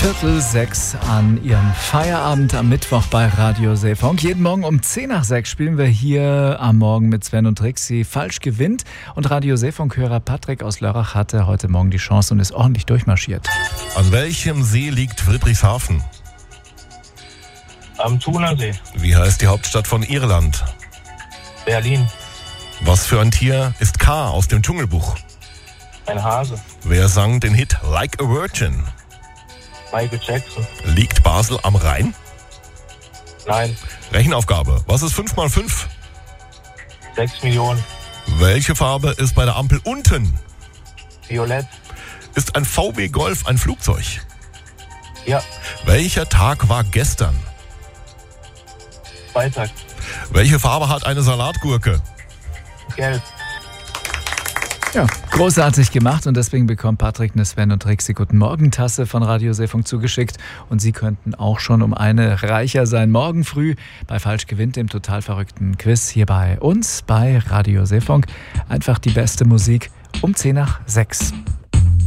5:45 an Ihrem Feierabend am Mittwoch bei Radio Seefunk. Jeden Morgen um 5:10 spielen wir hier am Morgen mit Sven und Trixie Falsch gewinnt. Und Radio Seefunk-Hörer Patrick aus Lörrach hatte heute Morgen die Chance und ist ordentlich durchmarschiert. An welchem See liegt Friedrichshafen? Am Thunersee. Wie heißt die Hauptstadt von Irland? Berlin. Was für ein Tier ist K aus dem Dschungelbuch? Ein Hase. Wer sang den Hit Like a Virgin? Michael Jackson. Liegt Basel am Rhein? Nein. Rechenaufgabe. Was ist 5 mal 5? 6 Millionen. Welche Farbe ist bei der Ampel unten? Violett. Ist ein VW Golf ein Flugzeug? Ja. Welcher Tag war gestern? Freitag. Welche Farbe hat eine Salatgurke? Gelb. Ja, großartig gemacht und deswegen bekommt Patrick eine Sven und Trixie Guten Morgen-Tasse von Radio Seefunk zugeschickt und Sie könnten auch schon um eine reicher sein. Morgen früh bei Falsch gewinnt, dem total verrückten Quiz hier bei uns bei Radio Seefunk. Einfach die beste Musik um 5:10.